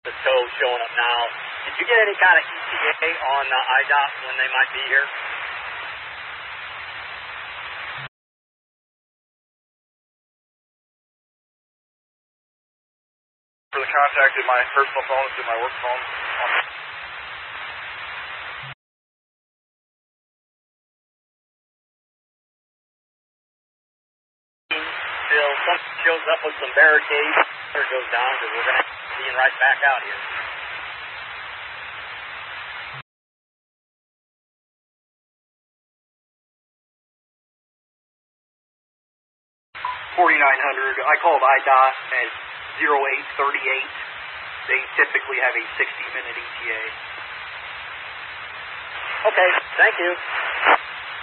the tow showing up now. Did you get any kind of ETA on IDOT when they might be here? For the contact in my personal phone, it's in my work phone. Till something shows up with some barricades, or goes down, because we're going to be being right back out here. I called IDOT at 0838. They typically have a 60-minute ETA. Okay, thank you.